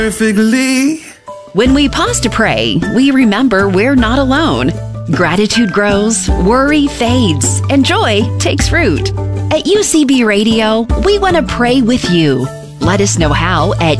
perfectly. When we pause to pray, we remember we're not alone. Gratitude grows, worry fades, and joy takes root. At UCB Radio, we want to pray with you. Let us know how at